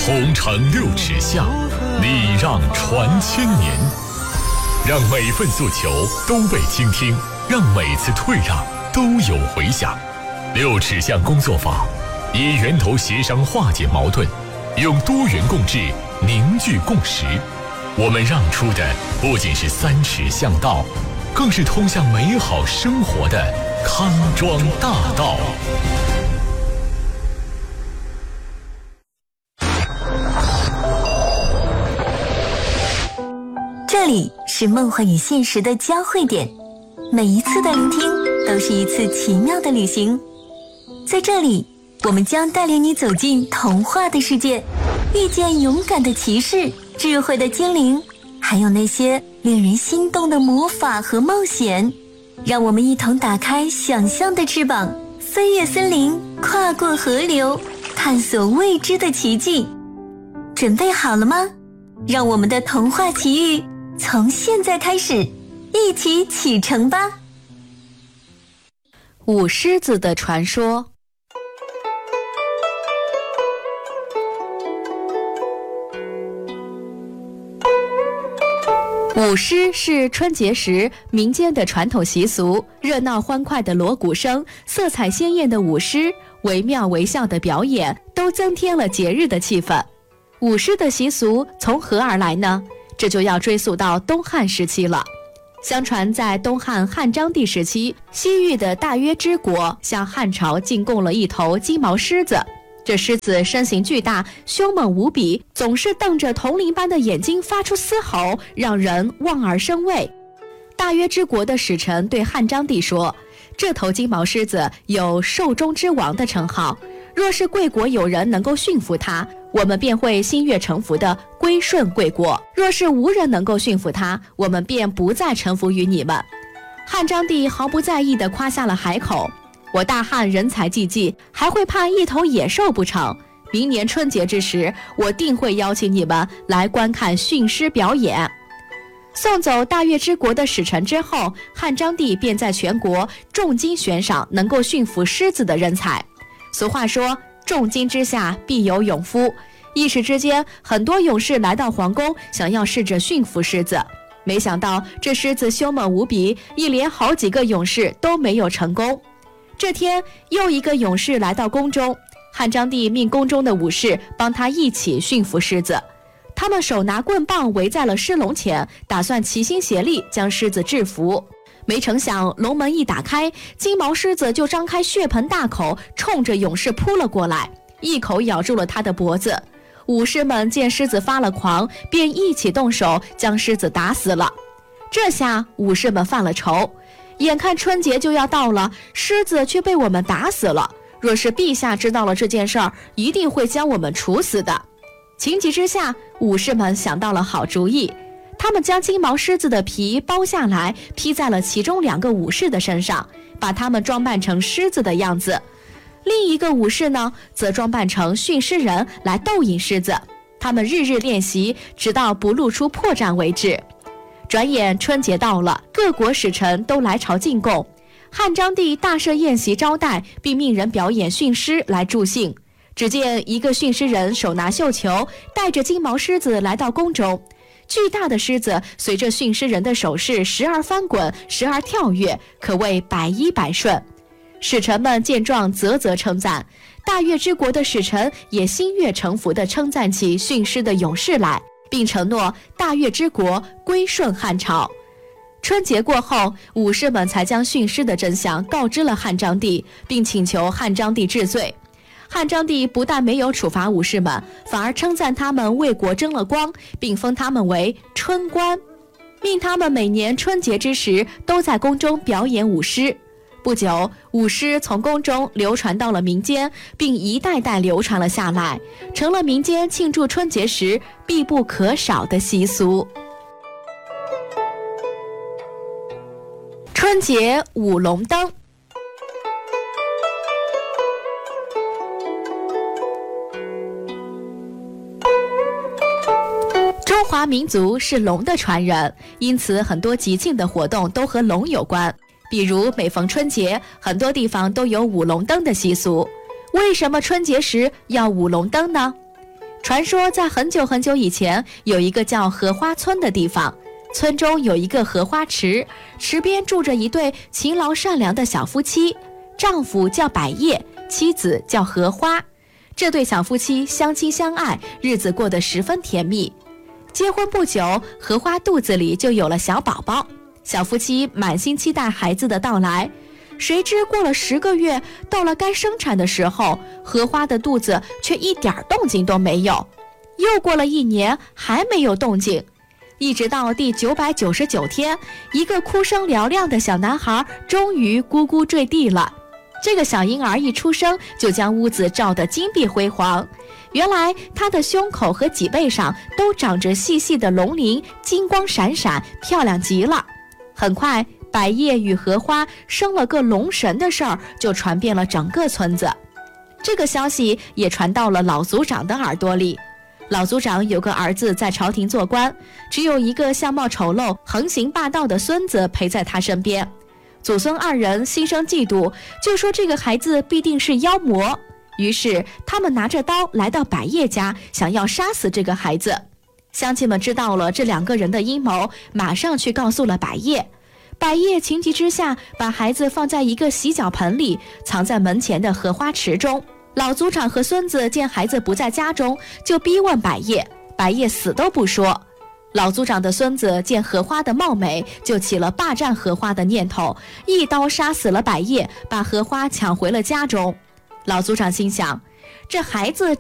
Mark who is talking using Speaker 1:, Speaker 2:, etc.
Speaker 1: 同城6尺巷，礼让传千年。让每份诉求都被倾听，让每次退让都有回响。6尺巷工作法，以源头协商化解矛盾，用多元共治凝聚共识。我们让出的不仅是3尺巷道，更是通向美好生活的康庄大道。
Speaker 2: 这里是梦幻与现实的交汇点，每一次的聆听都是一次奇妙的旅行。在这里，我们将带领你走进童话的世界，遇见勇敢的骑士、智慧的精灵，还有那些令人心动的魔法和冒险。让我们一同打开想象的翅膀，飞越森林，跨过河流，探索未知的奇迹。准备好了吗？让我们的童话奇遇从现在开始，一起启程吧。
Speaker 3: 舞狮子的传说。舞狮是春节时民间的传统习俗，热闹欢快的锣鼓声，色彩鲜艳的舞狮，惟妙惟肖的表演，都增添了节日的气氛。舞狮的习俗从何而来呢？这就要追溯到东汉时期了。相传在东汉汉章帝时期，西域的大约之国向汉朝进贡了一头金毛狮子。这狮子身形巨大，凶猛无比，总是瞪着铜铃般的眼睛发出嘶吼，让人望而生畏。大约之国的使臣对汉章帝说，这头金毛狮子有兽中之王的称号，若是贵国有人能够驯服它，我们便会心悦诚服地归顺贵国；若是无人能够驯服它，我们便不再臣服于你们。汉章帝毫不在意地夸下了海口，我大汉人才济济，还会怕一头野兽不成？明年春节之时，我定会邀请你们来观看驯狮表演。送走大越之国的使臣之后，汉章帝便在全国重金悬赏能够驯服狮子的人才。俗话说，重金之下必有勇夫。一时之间，很多勇士来到皇宫，想要试着驯服狮子。没想到这狮子凶猛无比，一连好几个勇士都没有成功。这天，又一个勇士来到宫中，汉章帝命宫中的武士帮他一起驯服狮子。他们手拿棍棒围在了狮笼前，打算齐心协力将狮子制服。没成想，笼门一打开，金毛狮子就张开血盆大口，冲着勇士扑了过来，一口咬住了他的脖子。武士们见狮子发了狂，便一起动手将狮子打死了。这下武士们犯了愁，眼看春节就要到了，狮子却被我们打死了，若是陛下知道了这件事儿，一定会将我们处死的。情急之下，武士们想到了好主意，他们将金毛狮子的皮剥下来，披在了其中2个武士的身上，把他们装扮成狮子的样子。另一个武士呢，则装扮成驯狮人来逗引狮子。他们日日练习，直到不露出破绽为止。转眼春节到了，各国使臣都来朝进贡。汉章帝大设宴席招待，并命人表演驯狮来助兴。只见一个驯狮人手拿绣球，带着金毛狮子来到宫中。巨大的狮子随着驯狮人的手势时而翻滚，时而跳跃，可谓百依百顺。使臣们见状啧啧称赞，大越之国的使臣也心悦诚服地称赞起驯狮的勇士来，并承诺大越之国归顺汉朝。春节过后，武士们才将驯狮的真相告知了汉章帝，并请求汉章帝治罪。汉章帝不但没有处罚武士们，反而称赞他们为国争了光，并封他们为春官，命他们每年春节之时都在宫中表演舞狮。不久，舞狮从宫中流传到了民间，并一代代流传了下来，成了民间庆祝春节时必不可少的习俗。春节舞龙灯。中华民族是龙的传人，因此很多节庆的活动都和龙有关。比如每逢春节，很多地方都有舞龙灯的习俗。为什么春节时要舞龙灯呢？ 传说在很久很久以前，有一个叫荷花村的地方，村中有一个荷花池，池边住着一对勤劳善良的小夫妻，丈夫叫百叶，妻子叫荷花。这对小夫妻相亲相爱，日子过得十分甜蜜。结婚不久，荷花肚子里就有了小宝宝，小夫妻满心期待孩子的到来。谁知过了10个月，到了该生产的时候，荷花的肚子却一点动静都没有。又过了1年，还没有动静。一直到第999天，一个哭声嘹亮的小男孩终于咕咕坠地了。这个小婴儿一出生就将屋子照得金碧辉煌。原来他的胸口和脊背上都长着细细的龙鳞，金光闪闪，漂亮极了。很快，百叶与荷花生了个龙神的事儿就传遍了整个村子。这个消息也传到了老族长的耳朵里。老族长有个儿子在朝廷做官，只有一个相貌丑陋、横行霸道的孙子陪在他身边。祖孙2人心生嫉妒，就说这个孩子必定是妖魔。于是他们拿着刀来到百叶家，想要杀死这个孩子。乡亲们知道了这2个人的阴谋，马上去告诉了百叶。百叶情急之下，把孩子放在一个洗脚盆里，藏在门前的荷花池中。老族长和孙子见孩子不在家中，就逼问百叶，百叶死都不说。老族长的孙子见荷花的貌美，就起了霸占荷花的念头，一刀杀死了百叶，把荷花抢回了家中。老族长心想，这孩子